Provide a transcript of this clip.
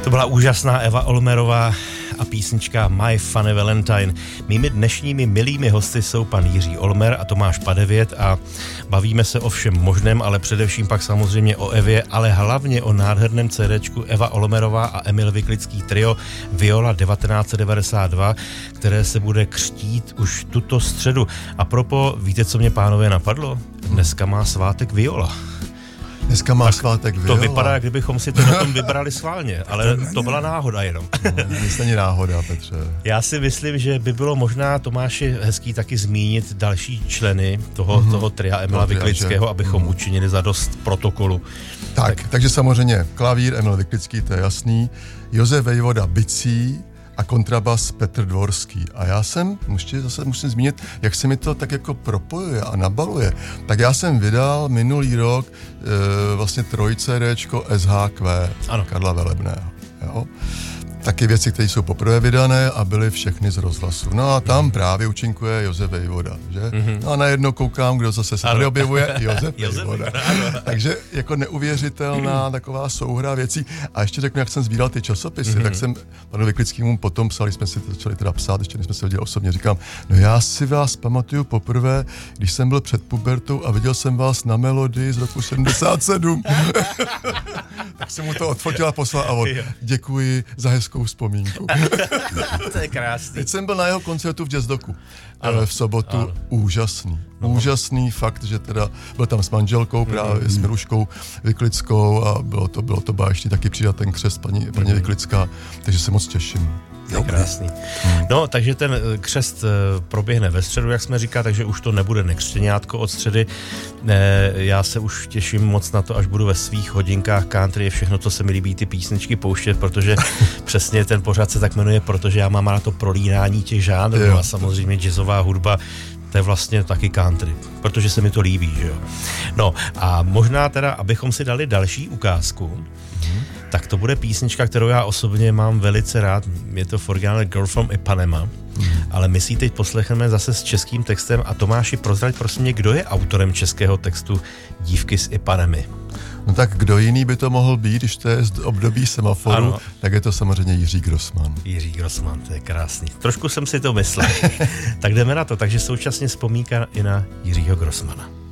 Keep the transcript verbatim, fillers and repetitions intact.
To byla úžasná Eva Olmerová a písnička My Funny Valentine. Mými dnešními milými hosty jsou pan Jiří Olmer a Tomáš Padevět a bavíme se o všem možném, ale především pak samozřejmě o Evě, ale hlavně o nádherném CDčku Eva Olmerová a Emil Vyklický trio Viola devatenáct set devadesát dva, které se bude křtít už tuto středu. A propo, víte, co mě, pánové, napadlo? Dneska má svátek Viola. Dneska má tak svátek Viola. To vypadá, kdybychom si to na tom vybrali schválně, ale to byla náhoda jenom. Nic není náhoda, Petře. Já si myslím, že by bylo možná, Tomáši, hezký taky zmínit další členy toho, mm-hmm. toho tria Emila Vyklického, abychom mm-hmm. učinili zadost protokolu. Tak, tak, takže samozřejmě klavír Emil Vyklický, to je jasný, Josef Vejvoda bicí a kontrabas Petr Dvorský. A já jsem, ještě zase musím zmínit, jak se mi to tak jako propojuje a nabaluje. Tak já jsem vydal minulý rok e, vlastně trojcéčko S H Q ano. Karla Velebného. Jo? Taky věci, které jsou poprvé vydané a byly všechny z rozhlasu. No a tam právě účinkuje Josef Vejvoda, že? Mm-hmm. No a najednou koukám, kdo zase se tady objevuje, Josef Vejvoda. Takže jako neuvěřitelná taková souhra věcí. A ještě řeknu, jak jsem sbíral ty časopisy, mm-hmm. tak jsem panu Vyklickému potom psal, když jsme si to začali teda psát, ještě než jsme se viděli osobně, říkám, no já si vás pamatuju poprvé, když jsem byl před pubertou a viděl jsem vás na Melodii z roku sedmdesát sedm. Tak jsem mu to odfotil a poslal a on, děkuji za hezkou vzpomínku. To je krásný. Teď jsem byl na jeho koncertu v Jazzdoku ano, v sobotu. Ano. Úžasný. No. Úžasný fakt, že teda byl tam s manželkou, právě mm. s Miluškou Vyklickou a bylo to, bylo to báječný, taky přidat ten křest paní, paní mm. Vyklická, takže se moc těším. To je krásný. Hmm. No, takže ten křest proběhne ve středu, jak jsme říkali, takže už to nebude nekřtěňátko od středy. Já se už těším moc na to, až budu ve svých hodinkách country, je všechno, co se mi líbí, ty písničky pouštět, protože přesně ten pořad se tak jmenuje, protože já mám na to prolínání těch žánrů a samozřejmě jazzová hudba, to je vlastně taky country, protože se mi to líbí, že jo. No a možná teda, abychom si dali další ukázku, tak to bude písnička, kterou já osobně mám velice rád. Je to v originále Girl from Ipanema, mm. ale my si ji teď poslechneme zase s českým textem. A Tomáši, prozrať prosím mě, kdo je autorem českého textu Dívky z Ipanemy? No tak kdo jiný by to mohl být, když to je z období semaforu, ano. tak je to samozřejmě Jiří Grossman. Jiří Grossman, to je krásný. Trošku jsem si to myslel. Tak jdeme na to, takže současně vzpomínka i na Jiřího Grossmana.